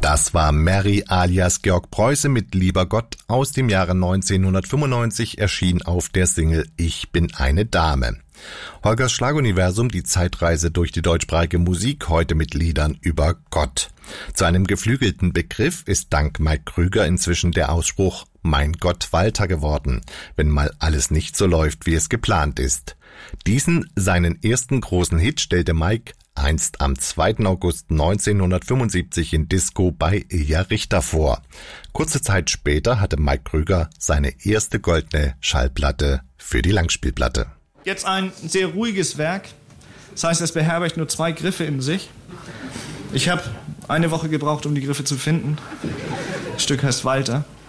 Das war Mary alias Georg Preuße mit Lieber Gott aus dem Jahre 1995, erschien auf der Single Ich bin eine Dame. Holgers Schlaguniversum, die Zeitreise durch die deutschsprachige Musik, heute mit Liedern über Gott. Zu einem geflügelten Begriff ist dank Mike Krüger inzwischen der Ausspruch Mein Gott Walter geworden, wenn mal alles nicht so läuft, wie es geplant ist. Diesen, seinen ersten großen Hit, stellte Mike einst am 2. August 1975 in Disco bei Ilja Richter vor. Kurze Zeit später hatte Mike Krüger seine erste goldene Schallplatte für die Langspielplatte. Jetzt ein sehr ruhiges Werk. Das heißt, es beherbergt nur 2 Griffe in sich. Ich habe eine Woche gebraucht, um die Griffe zu finden. Das Stück heißt Walter.